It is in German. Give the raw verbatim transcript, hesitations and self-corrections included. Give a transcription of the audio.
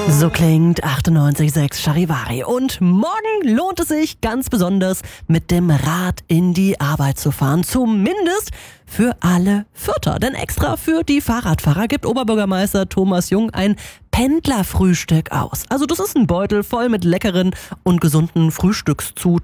So klingt achtundneunzig Komma sechs Charivari. Und morgen lohnt es sich ganz besonders, mit dem Rad in die Arbeit zu fahren. Zumindest für alle Fürther. Denn extra für die Fahrradfahrer gibt Oberbürgermeister Thomas Jung ein Pendlerfrühstück aus. Also das ist ein Beutel voll mit leckeren und gesunden Frühstückszutaten.